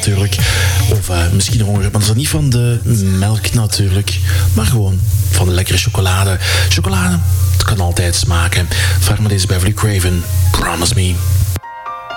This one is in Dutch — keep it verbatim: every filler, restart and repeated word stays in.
natuurlijk. Of uh, misschien honger, maar dat is dan niet van de melk natuurlijk. Maar gewoon van de lekkere chocolade. Chocolade, het kan altijd smaken. Vraag maar deze Beverly Craven. Promise Me.